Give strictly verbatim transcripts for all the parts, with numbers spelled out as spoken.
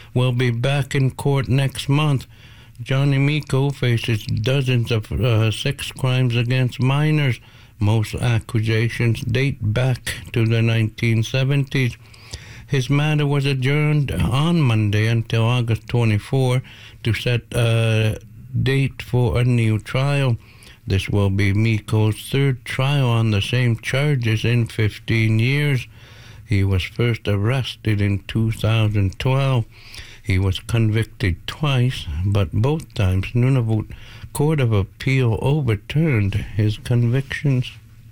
will be back in court next month. Johnny Miko faces dozens of uh, sex crimes against minors. Most accusations date back to the nineteen seventies. His matter was adjourned on Monday until August twenty-fourth to set a date for a new trial. This will be Miko's third trial on the same charges in fifteen years. He was first arrested in two thousand twelve. He was convicted twice, but both times Nunavut Court of Appeal overturned his convictions.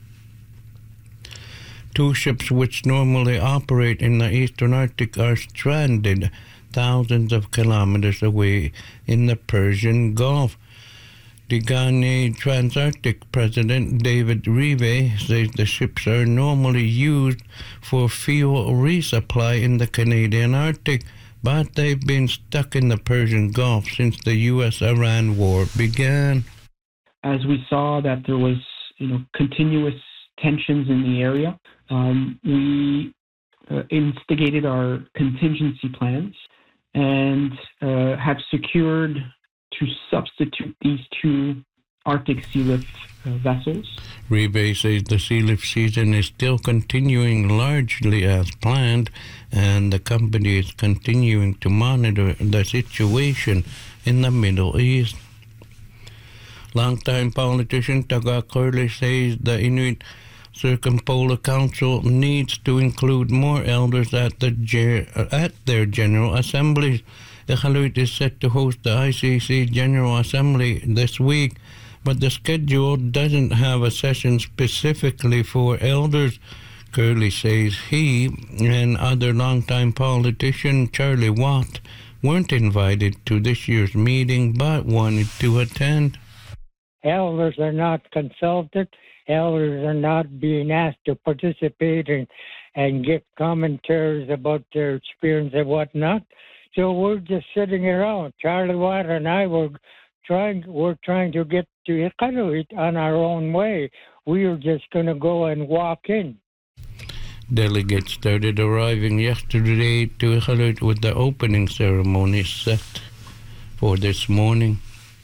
Two ships which normally operate in the eastern Arctic are stranded thousands of kilometers away in the Persian Gulf. The Ghanaian Transarctic President David Rive says the ships are normally used for fuel resupply in the Canadian Arctic, but they've been stuck in the Persian Gulf since the U S Iran war began. As we saw that there was, you know, continuous tensions in the area, um, we uh, instigated our contingency plans and uh, have secured to substitute these two Arctic sea lift uh, vessels. Ribe says the sea lift season is still continuing largely as planned, and the company is continuing to monitor the situation in the Middle East. Longtime politician Taga Curley says the Inuit Circumpolar Council needs to include more elders at the ger- at their General Assemblies. Iqaluit is set to host the I C C General Assembly this week, but the schedule doesn't have a session specifically for elders. Curley says he and other longtime politician Charlie Watt weren't invited to this year's meeting but wanted to attend. Elders are not consulted. Elders are not being asked to participate and, and give commentaries about their experience and whatnot. So we're just sitting around. Charlie Watt and I were trying, we're trying to get to Iqaluit on our own way. We were just going to go and walk in. Delegates started arriving yesterday to Iqaluit with the opening ceremony set for this morning.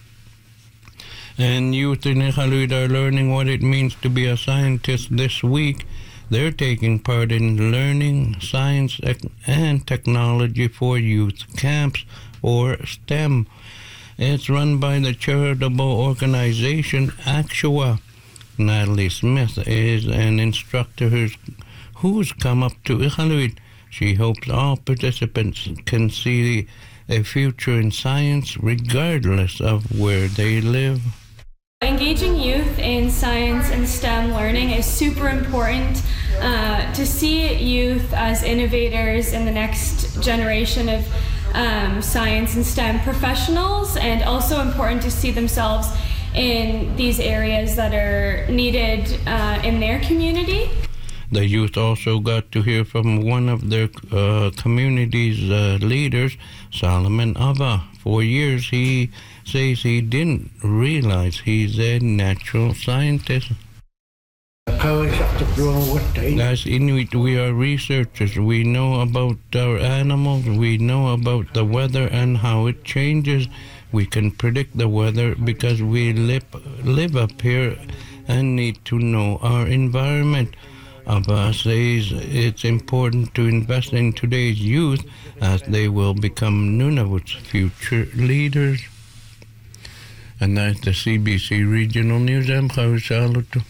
And youth in Iqaluit are learning what it means to be a scientist this week. They're taking part in learning science and technology for youth camps, or STEM. It's run by the charitable organization Actua. Natalie Smith is an instructor who's, who's come up to Iqaluit. She hopes all participants can see a future in science regardless of where they live. Engaging youth in science and STEM learning is super important uh, to see youth as innovators in the next generation of um, science and STEM professionals, and also important to see themselves in these areas that are needed uh, in their community. The youth also got to hear from one of their uh, community's uh, leaders, Solomon Ava. For years, he says he didn't realize he's a natural scientist. As Inuit, we are researchers. We know about our animals. We know about the weather and how it changes. We can predict the weather because we live, live up here and need to know our environment. Abba says it's important to invest in today's youth as they will become Nunavut's future leaders. And that's the C B C Regional News. I'm Khawi Saluto.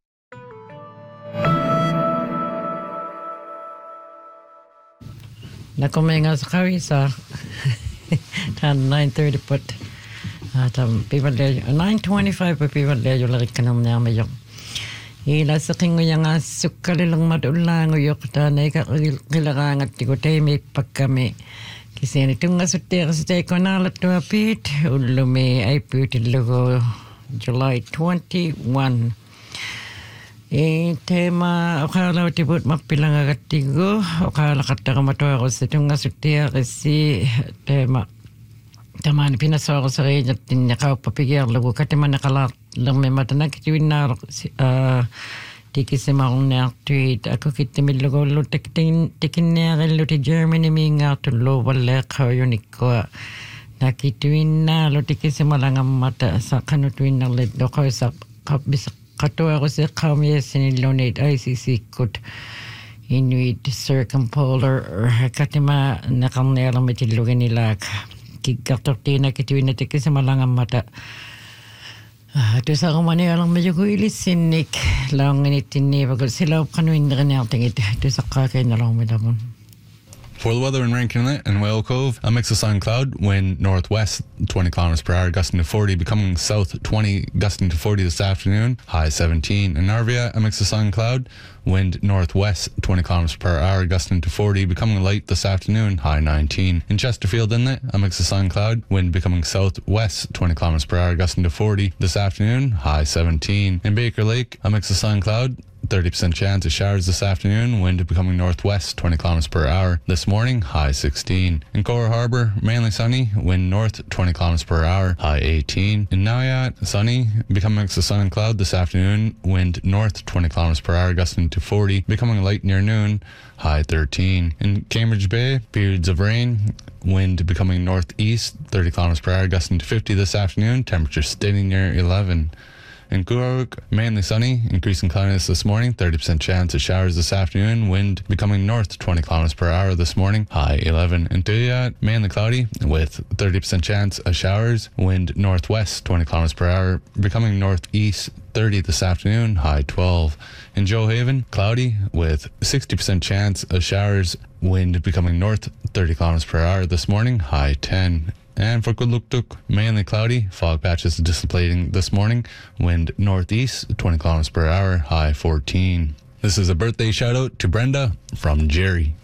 Nakumenga sa Khawi sa tan nine thirty put atam people nine twenty-five pa people le yo lagi kanam na mayo. Ila sa kingo yang sukalilang madulang uyok ta na ka kilangat ti ko tay may pagkami kasi ni tunga sa te sa te ko na lat to apit ulumi ay put logo July twenty-first. E tema akala ti put mapilang agatigo akala kata mato ako sa tunga sa te kasi tema Taman pinasok sa kanya tinya ka papigyan lagu kati man nakalat lang may matanak tiwin na uh, tikisimaruneartuit akukittimillugullu tiktin tikinneerilluti Germany miingaartulluuvalleeqqaujunikkua nakituinnaalu tikisimalangammata saqanutuinnerlit loqoisaq qatuaruseqqaumiyassinilluniit I C C-kut Inuit Circumpolar katima neqarnialermitilluginilaak kikkartortiina kituinna tikisimalangammata tusaqumanialermijugu ilissinnik launginittinniivakul silauqqanuinneriniartingit tusaqqaakainnalormilamun. For the weather in Rankin Inlet and Whale Cove, a mix of sun and cloud, wind northwest twenty kilometers per hour, gusting to forty, becoming south twenty, gusting to forty this afternoon, high seventeen. In Narvia, a mix of sun and cloud, wind northwest twenty kilometers per hour, gusting to forty, becoming light this afternoon, high nineteen. In Chesterfield Inlet, a mix of sun and cloud, wind becoming southwest twenty kilometers per hour, gusting to forty this afternoon, high seventeen. In Baker Lake, a mix of sun and cloud, thirty percent chance of showers this afternoon, wind becoming northwest twenty kilometers per hour. This morning, high sixteen. In Cora Harbour, mainly sunny, wind north twenty kilometers per hour, high eighteen. In Nauyat, sunny, becoming a mix of sun and cloud this afternoon, wind north twenty kilometers per hour, gusting to forty, becoming light near noon, high thirteen. In Cambridge Bay, periods of rain, wind becoming northeast thirty kilometers per hour, gusting to fifty this afternoon, temperature steady near eleven. In Coorook, mainly sunny, increasing cloudiness this morning, thirty percent chance of showers this afternoon, wind becoming north twenty kilometers per hour this morning, high eleven. In Duyat, mainly cloudy with thirty percent chance of showers, wind northwest twenty kilometers per hour, becoming northeast thirty this afternoon, high twelve. In Joehaven, cloudy with sixty percent chance of showers, wind becoming north thirty kilometers per hour this morning, high ten. And for Kudluktuk, mainly cloudy, fog patches dissipating this morning, wind northeast twenty kilometers per hour, high fourteen. This is a birthday shout out to Brenda from Jerry.